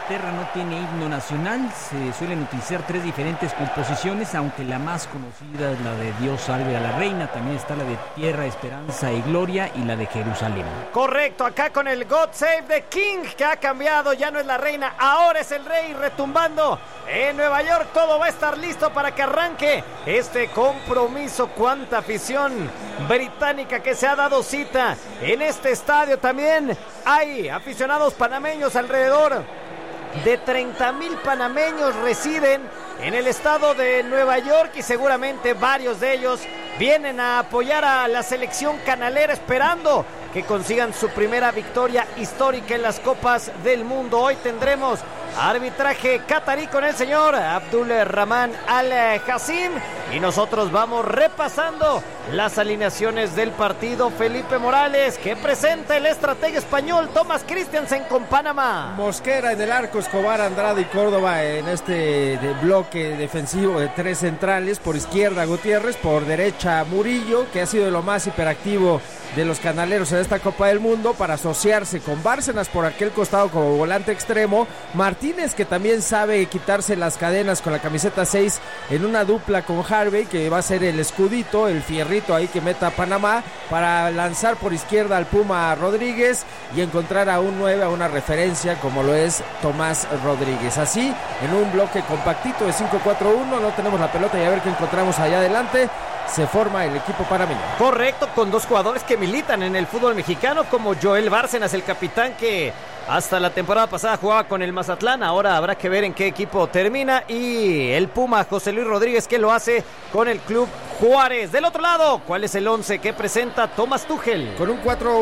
Inglaterra no tiene himno nacional. Se suelen utilizar 3 diferentes composiciones, aunque la más conocida es la de Dios salve a la reina. También está la de Tierra, Esperanza y Gloria y la de Jerusalén. Correcto, acá con el God Save the King, que ha cambiado, ya no es la reina, ahora es el rey, retumbando en Nueva York. Todo va a estar listo para que arranque este compromiso. Cuánta afición británica que se ha dado cita en este estadio. También hay aficionados panameños, alrededor de 30,000 panameños residen en el estado de Nueva York y seguramente varios de ellos vienen a apoyar a la selección canalera, esperando que consigan su primera victoria histórica en las Copas del Mundo. Hoy tendremos arbitraje catarí con el señor Abdul Rahman Al-Hassim y nosotros vamos repasando las alineaciones del partido. Felipe Morales, que presenta el estratega español Thomas Christiansen con Panamá. Mosquera en el arco, Escobar, Andrade y Córdoba en este bloque defensivo de 3 centrales. Por izquierda Gutiérrez, por derecha Murillo, que ha sido de lo más hiperactivo de los canaleros en esta Copa del Mundo, para asociarse con Bárcenas por aquel costado como volante extremo. Martínez, que también sabe quitarse las cadenas con la camiseta 6 en una dupla con Harvey, que va a ser el escudito, el fierrito ahí que meta a Panamá, para lanzar por izquierda al Puma Rodríguez y encontrar a un 9, a una referencia como lo es Tomás Rodríguez. Así, en un bloque compactito de 5-4-1, no tenemos la pelota y a ver qué encontramos allá adelante. Se forma el equipo panameño. Correcto, con 2 jugadores que militan en el fútbol mexicano, como Joel Bárcenas, el capitán que hasta la temporada pasada jugaba con el Mazatlán. Ahora habrá que ver en qué equipo termina. Y el Puma José Luis Rodríguez, que lo hace con el Club Juárez. Del otro lado, ¿cuál es el 11 que presenta Thomas Tuchel? Con un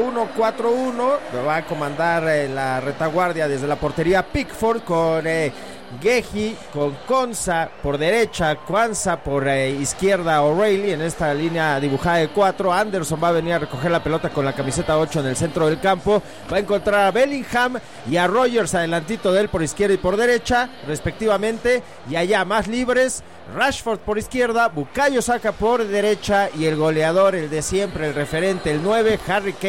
4-1-4-1 va a comandar la retaguardia desde la portería Pickford, con Guehi, con Konsa por derecha, Kwanza por izquierda, O'Reilly en esta línea dibujada de 4. Anderson va a venir a recoger la pelota con la camiseta 8 en el centro del campo. Va a encontrar a Bellingham y a Rogers adelantito de él por izquierda y por derecha respectivamente, y allá más libres Rashford por izquierda, Bukayo Saka por derecha y el goleador, el de siempre, el referente, el 9, Harry Kane